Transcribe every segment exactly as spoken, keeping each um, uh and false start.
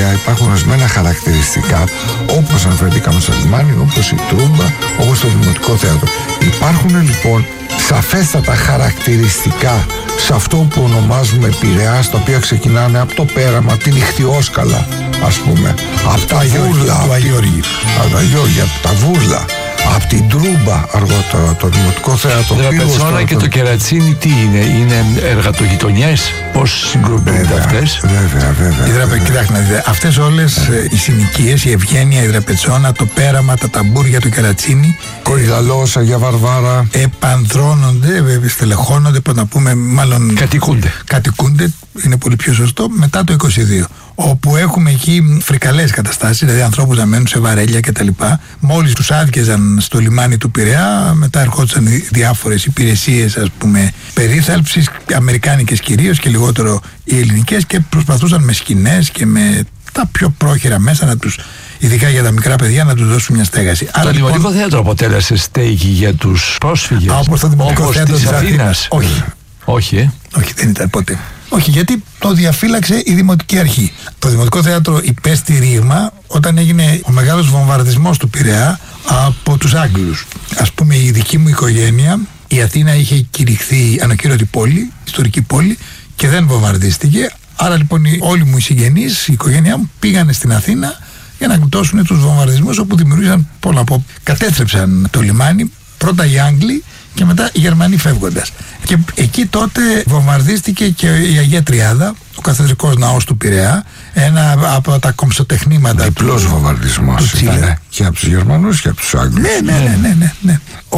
Πειραιά υπάρχουν ορισμένα χαρακτηριστικά, όπως αναφερθήκαμε στο λιμάνι, όπως η Τρούμπα, όπως το Δημοτικό Θέατρο. Υπάρχουν λοιπόν σαφέστατα χαρακτηριστικά σε αυτό που ονομάζουμε Πειραιά, τα οποία ξεκινάνε από το πέραμα, την Ιχθυόσκαλα, ας πούμε, από τα βούρλα, από τα Αγιώργια, από τα βούρλα, από την Τρούμπα αργότερα, το Δημοτικό Θέατρο. Το Τραπετσόνα και το Κερατσίνι τι είναι, είναι εργατογειτονιές, πώς συγκροτούνται αυτές? Βέβαια, βέβαια. Κοιτάξτε να δείτε, αυτές όλες ε, οι συνοικίες, η Ευγένεια, η Τραπετσόνα, το πέραμα, τα ταμπούρια, το Κερατσίνι, Κορυδαλός, Αγία Βαρβάρα, επανδρώνονται, βέβαια, στελεχώνονται, πώς να πούμε, μάλλον κατοικούνται. Κατοικούνται, είναι πολύ πιο σωστό, μετά το είκοσι δύο. Όπου έχουμε εκεί φρικαλές καταστάσεις, δηλαδή ανθρώπους να μένουν σε βαρέλια κτλ. Μόλις τους άδειαζαν στο λιμάνι του Πειραιά, μετά ερχόντουσαν διάφορες υπηρεσίες, ας πούμε, περίθαλψης, αμερικάνικες κυρίως και λιγότερο οι ελληνικές, και προσπαθούσαν με σκηνές και με τα πιο πρόχειρα μέσα να τους, ειδικά για τα μικρά παιδιά, να τους δώσουν μια στέγαση. Το Άρα, Δημοτικό λοιπόν, Θέατρο αποτέλεσε στέγη για τους πρόσφυγες, όπως το Δημοτικό όπως Θέατρο της Αθήνας? Όχι. Όχι, ε? Όχι, δεν ήταν ποτέ. Όχι, γιατί το διαφύλαξε η Δημοτική Αρχή. Το Δημοτικό Θέατρο υπέστη ρήγμα όταν έγινε ο μεγάλος βομβαρδισμός του Πειραιά από τους Άγγλους. Ας πούμε, η δική μου οικογένεια, η Αθήνα είχε κηρυχθεί ανακοίνωτη πόλη, ιστορική πόλη, και δεν βομβαρδίστηκε. Άρα λοιπόν όλοι μου οι συγγενείς, η οικογένειά μου, πήγανε στην Αθήνα για να γλιτώσουν τους βομβαρδισμούς, όπου δημιουργήσαν πολλά από. Κατέστρεψαν το λιμάνι, πρώτα οι Άγγλοι και μετά οι Γερμανοί φεύγοντας. Και εκεί τότε βομβαρδίστηκε και η Αγία Τριάδα, ο καθεδρικός ναός του Πειραιά, ένα από τα κομψοτεχνήματα. Διπλός βομβαρδισμός ήταν και από τους Γερμανούς και από τους Άγγλους. Ναι, ναι, ναι, ναι, ναι, ναι.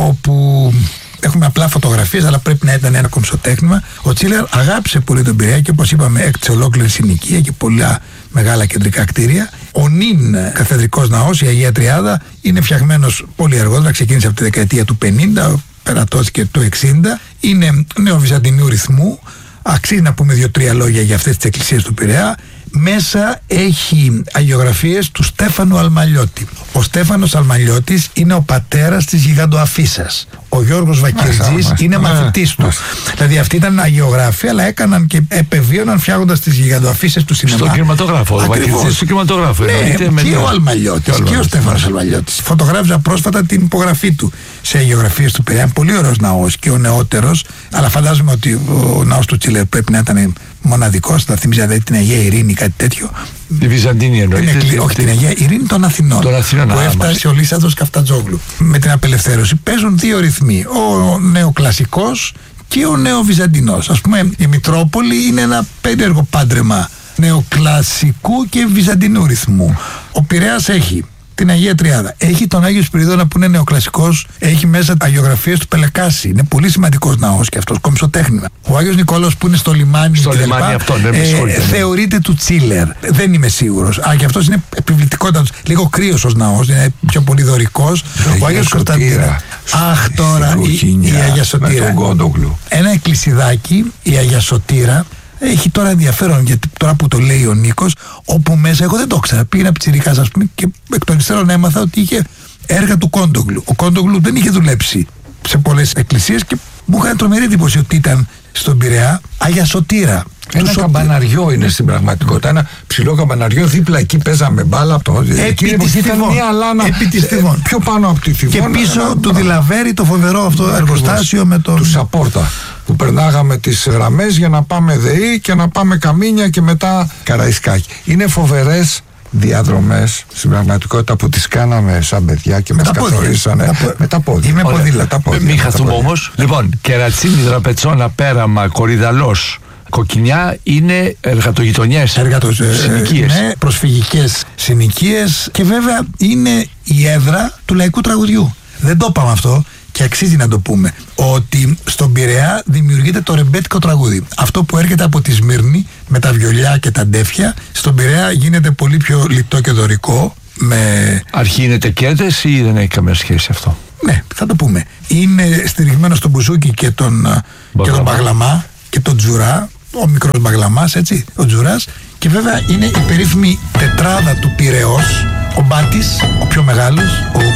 Όπου έχουμε απλά φωτογραφίες, αλλά πρέπει να ήταν ένα κομψοτέχνημα. Ο Τσίλερ αγάπησε πολύ τον Πειραιά και, όπως είπαμε, έκτισε ολόκληρη συνοικία και πολλά μεγάλα κεντρικά κτίρια. Ο νυν καθεδρικός ναός, η Αγία Τριάδα, είναι φτιαγμένος πολύ αργότερα, ξεκίνησε από τη δεκαετία του πενήντα, περατώθηκε το εξήντα, είναι νεοβυζαντινού ρυθμού. Αξίζει να πούμε δύο-τρία λόγια για αυτές τις εκκλησίες του Πειραιά. Μέσα έχει αγιογραφίες του Στέφανου Αλμαλιώτη. Ο Στέφανος Αλμαλιώτης είναι ο πατέρας της Γιγαντοαφίσας. Ο Γιώργος Βακυρτζής είναι μάσα, μαθητής του. μάσα. Δηλαδή αυτοί ήταν αγιογράφοι, αλλά έκαναν και επεβίωναν φτιάχνοντας τις Γιγαντοαφίσες του σινεμά. Στον κινηματογράφο. Ο Βακυρτζής στον κινηματογράφο. Ναι, και, με ο Αλμαλιώτης και, και ο Στέφανος Αλμαλιώτης. Φωτογράφησα πρόσφατα την υπογραφή του σε αγιογραφίες του Πειραιά. Πολύ ωραίος ναός και ο νεότερος, αλλά φαντάζομαι ότι ο ναός του Τσίλερ πρέπει να ήταν μοναδικός. Θα θυμίζει δηλαδή την Αγία Ειρήνη, κάτι τέτοιο. Τη Βυζαντίνη εννοείται. Την, όχι, την Αγία Ειρήνη των Αθηνών. Των Αθηνών, που α, έφτασε ο Λύσανδρος Καφτατζόγλου. Με την απελευθέρωση παίζουν δύο ρυθμοί. Ο νεοκλασικός και ο νεοβυζαντινός. Ας πούμε, η Μητρόπολη είναι ένα περίεργο πάντρεμα νεοκλασικού και βυζαντινού ρυθμού. Ο Πειραιάς έχει την Αγία Τριάδα, έχει τον Άγιο Σπυρίδωνα που είναι νεοκλασικός, έχει μέσα τα αγιογραφίες του Πελεκάση. Είναι πολύ σημαντικός ναός και αυτός, κομψοτέχνημα. Ο Άγιος Νικόλαος που είναι στο λιμάνι, στο λιμάνι αυτό, ναι, ε, θεωρείται του Τσίλερ. Δεν είμαι σίγουρος. Αλλά και αυτός είναι επιβλητικότατος. Λίγο κρύος ως ναός, είναι πιο πολύ δωρικός. Ο Άγιος Κωνσταντίνα. Αχ, τώρα η, η Αγία Σωτήρα. Ένα εκκλησιδάκι, η Αγία Σωτήρα. Έχει τώρα ενδιαφέρον, γιατί τώρα που το λέει ο Νίκος, όπου μέσα, εγώ δεν το ήξερα, πήγαινα πιτσιρικάς, ας πούμε, και εκ των υστέρων έμαθα ότι είχε έργα του Κόντογλου. Ο Κόντογλου δεν είχε δουλέψει σε πολλές εκκλησίες και μου έκανε τρομερή εντύπωση ότι ήταν στον Πειραιά Αγία Σωτήρα. Ένα Σω... καμπαναριό είναι στην πραγματικότητα. Ένα ψηλό καμπαναριό, δίπλα εκεί παίζαμε μπάλα. Επί της Θηβών. Επί της Θηβών. Πιο πάνω από τη Θηβών. Και πίσω ένα... του Δηλαβέρη το φοβερό αυτό ακριβώς, εργοστάσιο με τον. Του Σαπόρτα. Που περνάγαμε τις γραμμές για να πάμε ΔΕΗ και να πάμε Καμίνια και μετά Καραϊσκάκι. Είναι φοβερές διαδρομές στην πραγματικότητα που τις κάναμε σαν παιδιά και μας καθορίσανε με τα πόδια. Είμαι ποδήλατα. Μην χαθούμε όμως. Λοιπόν, Κερατσίνι, Τραπετσόνα, Πέραμα, Κορυδαλός, Κοκκινιά είναι εργατογειτονιές, Εργατο... συνοικίες. Ναι, προσφυγικές συνοικίες, και βέβαια είναι η έδρα του λαϊκού τραγουδιού. Δεν το είπαμε αυτό και αξίζει να το πούμε, ότι στον Πειραιά δημιουργείται το ρεμπέτικο τραγούδι. Αυτό που έρχεται από τη Σμύρνη με τα βιολιά και τα ντέφια, στον Πειραιά γίνεται πολύ πιο λιτό και δωρικό. Με... Αρχή είναι τεκέτες ή δεν έχει καμία σχέση αυτό? Ναι, θα το πούμε. Είναι στηριγμένο στον μπουζούκι και τον, και τον μπαγλαμά και τον τζουρά, ο μικρός μπαγλαμάς, έτσι, ο τζουράς, και βέβαια είναι η περίφημη τετράδα του Πειραιώς, ο Μπάτης, ο πιο μεγάλος, ο